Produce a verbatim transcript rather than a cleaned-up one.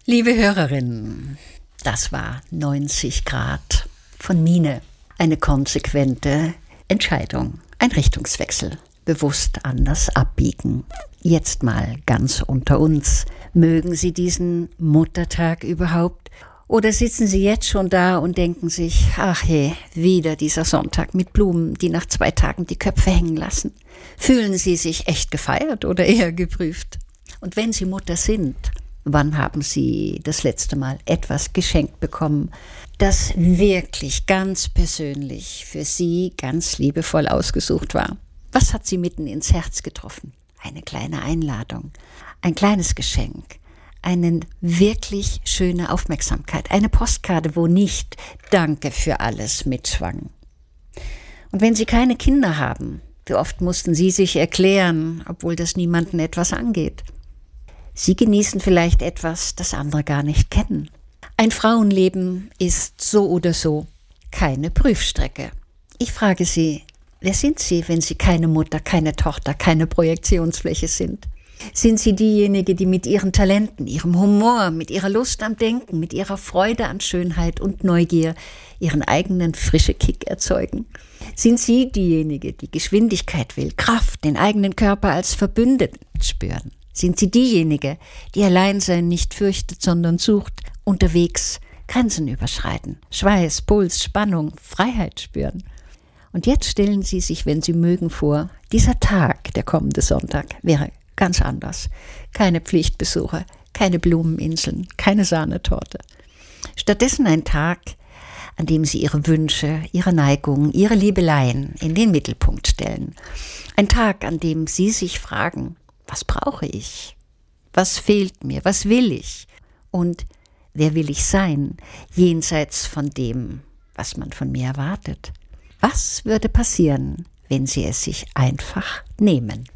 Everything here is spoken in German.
Liebe Hörerinnen, das war neunzig Grad von Mine. Eine konsequente Entscheidung, ein Richtungswechsel, bewusst anders abbiegen. Jetzt mal ganz unter uns. Mögen Sie diesen Muttertag überhaupt? Oder sitzen Sie jetzt schon da und denken sich, ach je, wieder dieser Sonntag mit Blumen, die nach zwei Tagen die Köpfe hängen lassen? Fühlen Sie sich echt gefeiert oder eher geprüft? Und wenn Sie Mutter sind, wann haben Sie das letzte Mal etwas geschenkt bekommen, das wirklich ganz persönlich für Sie ganz liebevoll ausgesucht war? Was hat Sie mitten ins Herz getroffen? Eine kleine Einladung, ein kleines Geschenk, eine wirklich schöne Aufmerksamkeit, eine Postkarte, wo nicht Danke für alles mitschwang. Und wenn Sie keine Kinder haben, wie oft mussten Sie sich erklären, obwohl das niemanden etwas angeht? Sie genießen vielleicht etwas, das andere gar nicht kennen. Ein Frauenleben ist so oder so keine Prüfstrecke. Ich frage Sie, wer sind Sie, wenn Sie keine Mutter, keine Tochter, keine Projektionsfläche sind? Sind Sie diejenige, die mit ihren Talenten, ihrem Humor, mit ihrer Lust am Denken, mit ihrer Freude an Schönheit und Neugier ihren eigenen frischen Kick erzeugen? Sind Sie diejenige, die Geschwindigkeit will, Kraft, den eigenen Körper als Verbündeten spüren? Sind Sie diejenige, die Alleinsein nicht fürchtet, sondern sucht, unterwegs Grenzen überschreiten, Schweiß, Puls, Spannung, Freiheit spüren? Und jetzt stellen Sie sich, wenn Sie mögen, vor, dieser Tag, der kommende Sonntag, wäre ganz anders. Keine Pflichtbesuche, keine Blumeninseln, keine Sahnetorte. Stattdessen ein Tag, an dem Sie Ihre Wünsche, Ihre Neigungen, Ihre Liebeleien in den Mittelpunkt stellen. Ein Tag, an dem Sie sich fragen, was brauche ich? Was fehlt mir? Was will ich? Und wer will ich sein, jenseits von dem, was man von mir erwartet? Was würde passieren, wenn Sie es sich einfach nehmen?